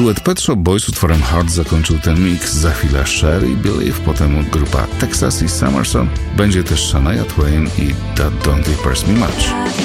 Duet Pet Shop Boys utworem Heart zakończył ten mix. Za chwilę Cher i Believe, potem grupa Texas i Summerson. Będzie też Shania Twain i That Don't Impress Me Much.